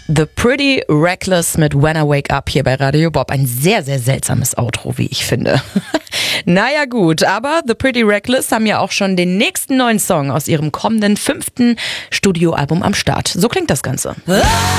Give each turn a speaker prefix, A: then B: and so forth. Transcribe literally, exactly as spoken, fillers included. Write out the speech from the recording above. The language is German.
A: The Pretty Reckless mit When I Wake Up hier bei Radio Bob. Ein sehr, sehr seltsames Outro, wie ich finde. Naja gut, aber The Pretty Reckless haben ja auch schon den nächsten neuen Song aus ihrem kommenden fünften Studioalbum am Start. So klingt das Ganze.